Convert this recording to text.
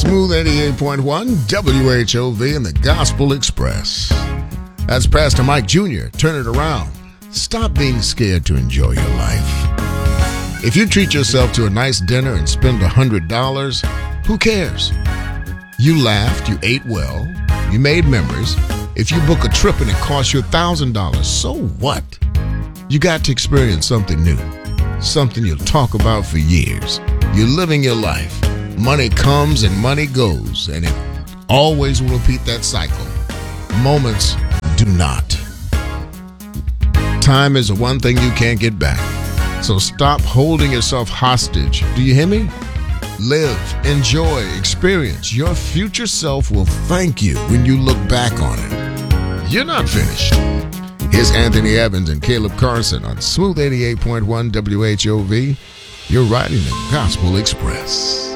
Smooth 88.1 WHOV and the Gospel Express. That's Pastor Mike Jr. Turn it around. Stop being scared to enjoy your life. If you treat yourself to a nice dinner and spend $100, who cares? You laughed, you ate well, you made memories. If you book a trip and it costs you $1,000, so what? You got to experience something new, something you'll talk about for years. You're living your life. Money comes and money goes, and it always will repeat that cycle. Moments do not. Time is the one thing you can't get back. So stop holding yourself hostage. Do you hear me? Live, enjoy, experience. Your future self will thank you when you look back on it. You're not finished. Here's Anthony Evans and Caleb Carson on Smooth 88.1 WHOV. You're riding the Gospel Express.